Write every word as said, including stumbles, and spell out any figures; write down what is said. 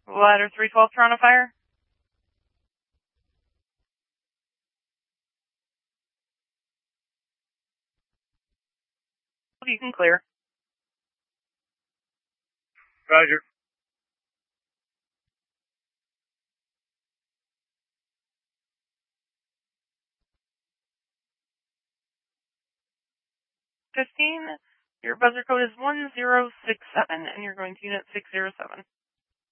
Ladder three twelve, Toronto Fire. You can clear. Roger. fifteen, your buzzer code is one zero six seven, and you're going to unit six zero seven.